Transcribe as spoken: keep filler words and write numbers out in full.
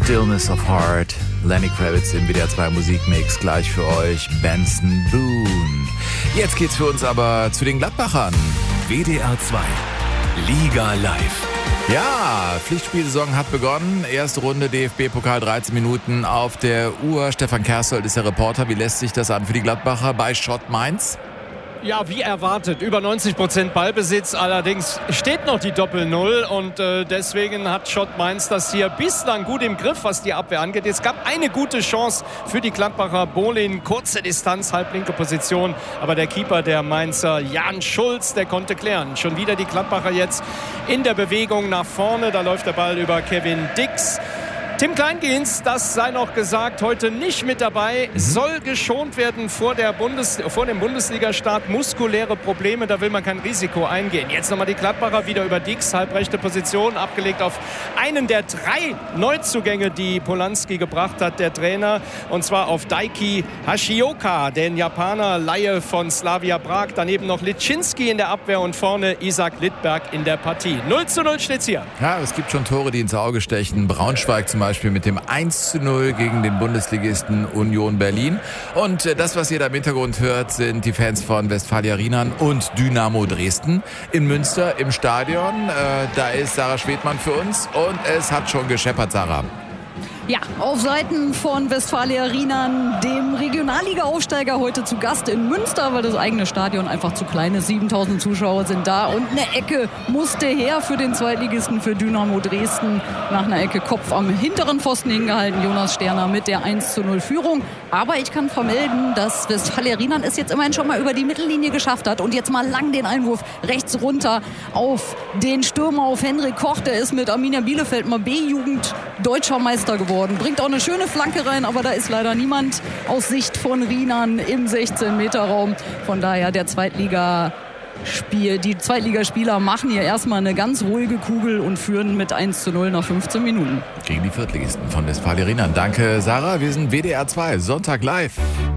Stillness of Heart. Lenny Kravitz im W D R zwei Musikmix gleich für euch. Benson Boone. Jetzt geht's für uns aber zu den Gladbachern. W D R zwei Liga live. Ja, Pflichtspielsaison hat begonnen. Erste Runde D F B-Pokal, dreizehn Minuten auf der Uhr. Stefan Kerssold ist der Reporter. Wie lässt sich das an für die Gladbacher bei Schott Mainz? Ja, wie erwartet, über neunzig Prozent Ballbesitz, allerdings steht noch die Doppel-Null und äh, deswegen hat Schott Mainz das hier bislang gut im Griff, was die Abwehr angeht. Es gab eine gute Chance für die Gladbacher, Bolin, kurze Distanz, halblinke Position, aber der Keeper der Mainzer, Jan Schulz, der konnte klären. Schon wieder die Gladbacher jetzt in der Bewegung nach vorne, da läuft der Ball über Kevin Dix. Tim Kleingehens, das sei noch gesagt, heute nicht mit dabei, soll geschont werden vor, der Bundes, vor dem Bundesliga-Start. Muskuläre Probleme, da will man kein Risiko eingehen. Jetzt nochmal die Gladbacher wieder über Dix, halbrechte Position, abgelegt auf einen der drei Neuzugänge, die Polanski gebracht hat, der Trainer. Und zwar auf Daiki Hashioka, den Japaner, Laie von Slavia Prag. Daneben noch Litschinski in der Abwehr und vorne Isaac Littberg in der Partie. null zu null steht's hier. Ja, es gibt schon Tore, die ins Auge stechen. Braunschweig zum Beispiel. Beispiel mit dem eins zu null gegen den Bundesligisten Union Berlin. Und äh, das, was ihr da im Hintergrund hört, sind die Fans von Westfalia Rienan und Dynamo Dresden in Münster im Stadion. Äh, da ist Sarah Schwedmann für uns und es hat schon gescheppert, Sarah. Ja, auf Seiten von Westfalia Rienan, dem Regionalliga-Aufsteiger, heute zu Gast in Münster, weil das eigene Stadion einfach zu klein ist. siebentausend Zuschauer sind da und eine Ecke musste her für den Zweitligisten, für Dynamo Dresden. Nach einer Ecke Kopf am hinteren Pfosten hingehalten, Jonas Sterner mit der eins zu null Führung. Aber ich kann vermelden, dass Westfalia Rienan es jetzt immerhin schon mal über die Mittellinie geschafft hat und jetzt mal lang den Einwurf rechts runter auf den Stürmer, auf Henrik Koch. Der ist mit Arminia Bielefeld mal B-Jugend deutscher Meister geworden. Bringt auch eine schöne Flanke rein, aber da ist leider niemand aus Sicht von Rienan im sechzehn Meter Raum. Von daher der Zweitligaspiel, die Zweitligaspieler machen hier erstmal eine ganz ruhige Kugel und führen mit eins zu null nach fünfzehn Minuten. Gegen die Viertligisten von Westfalia Rienan. Danke, Sarah. Wir sind W D R zwei, Sonntag live.